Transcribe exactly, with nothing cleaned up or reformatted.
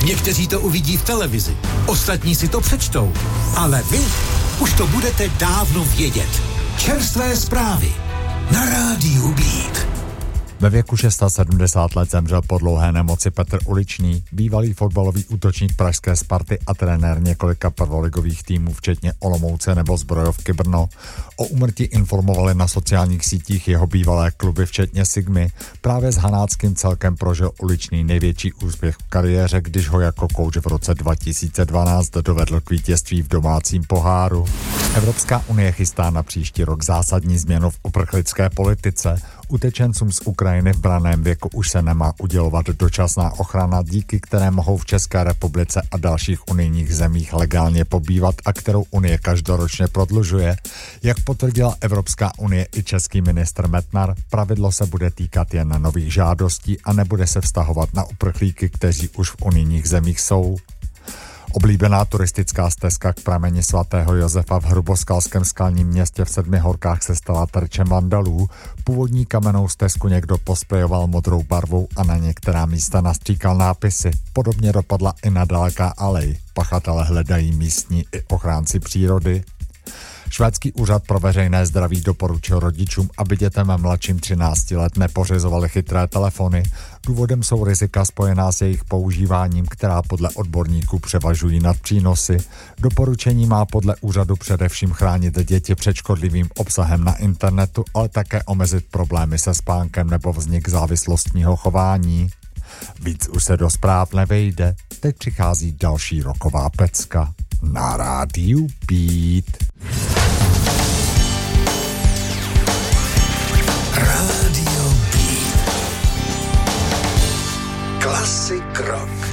Někteří to uvidí v televizi, ostatní si to přečtou. Ale vy už to budete dávno vědět. Čerstvé zprávy na rádiu Beat. Ve věku sedmdesát šest let zemřel po dlouhé nemoci Petr Uličný, bývalý fotbalový útočník pražské Sparty a trenér několika prvoligových týmů, včetně Olomouce nebo Zbrojovky Brno. O úmrtí informovali na sociálních sítích jeho bývalé kluby, včetně Sigmy. Právě s hanáckým celkem prožil Uličný největší úspěch v kariéře, když ho jako kouč v roce dva tisíce dvanáct dovedl k vítězství v domácím poháru. Evropská unie chystá na příští rok zásadní změnu v uprchlické politice. Utečencům z Ukrajiny v branném věku už se nemá udělovat dočasná ochrana, díky které mohou v České republice a dalších unijních zemích legálně pobývat a kterou Unie každoročně prodlužuje. Jak potvrdila Evropská unie i český ministr Metnar, pravidlo se bude týkat jen nových žádostí a nebude se vztahovat na uprchlíky, kteří už v unijních zemích jsou. Oblíbená turistická stezka k prameni svatého Josefa v Hruboskalském skalním městě v Sedmi horkách se stala terčem vandalů. Původní kamennou stezku někdo posprejoval modrou barvou a na některá místa nastříkal nápisy. Podobně dopadla i nedaleká alej. Pachatele hledají místní i ochránci přírody. Švédský úřad pro veřejné zdraví doporučil rodičům, aby dětem mladším třinácti let nepořizovali chytré telefony. Důvodem jsou rizika spojená s jejich používáním, která podle odborníků převažují nad přínosy. Doporučení má podle úřadu především chránit děti před škodlivým obsahem na internetu, ale také omezit problémy se spánkem nebo vznik závislostního chování. Víc už se do zpráv nevejde, teď přichází další roková pecka na rádiu Beat. Rádio Beat. Klasik rock.